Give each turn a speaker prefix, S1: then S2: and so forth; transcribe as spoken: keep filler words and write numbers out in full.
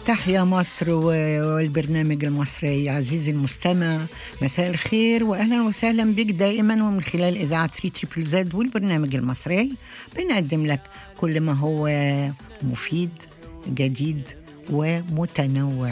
S1: تحيا مصر والبرنامج المصري. عزيزي المستمع، مساء الخير وأهلا وسهلا بك دائما، ومن خلال إذاعة ثري زد والبرنامج المصري بنقدم لك كل ما هو مفيد جديد ومتنوع